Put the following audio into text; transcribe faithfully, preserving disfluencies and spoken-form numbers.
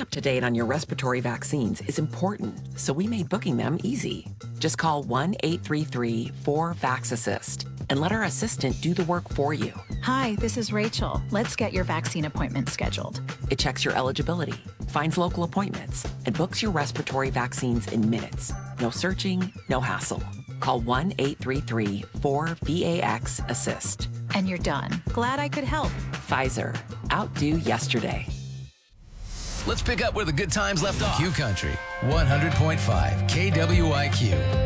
up to date on your respiratory vaccines is important, so we made booking them easy. Just call one eight three three four VAX-ASSIST and let our assistant do the work for you. Hi, this is Rachel. Let's get your vaccine appointment scheduled. It checks your eligibility, finds local appointments, and books your respiratory vaccines in minutes. No searching, no hassle. Call one eight three three four VAX-ASSIST. And you're done. Glad I could help. Pfizer. Outdo yesterday. Let's pick up where the good times left off. Q Country, one hundred point five K W I Q.